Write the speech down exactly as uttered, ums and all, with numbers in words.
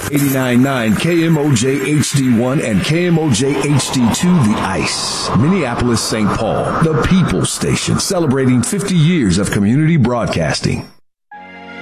eighty-nine point nine K M O J H D one and K M O J H D two The Ice. Minneapolis, Saint Paul, the People's Station, celebrating fifty years of community broadcasting.